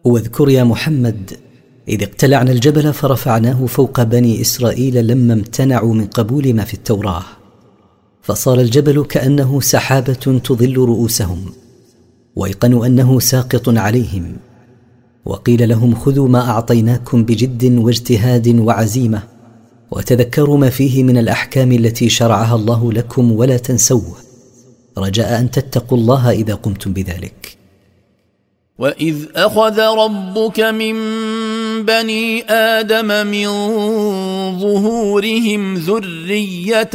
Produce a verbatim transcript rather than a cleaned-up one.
واذكر يا محمد إذ اقتلعنا الجبل فرفعناه فوق بني إسرائيل لما امتنعوا من قبول ما في التوراة، فصار الجبل كأنه سحابة تظل رؤوسهم، وأيقنوا أنه ساقط عليهم. وقيل لهم خذوا ما أعطيناكم بجد واجتهاد وعزيمة، وتذكروا ما فيه من الأحكام التي شرعها الله لكم ولا تنسوه، رجاء أن تتقوا الله إذا قمتم بذلك. وإذ أخذ ربك من بني آدم من ظهورهم ذرية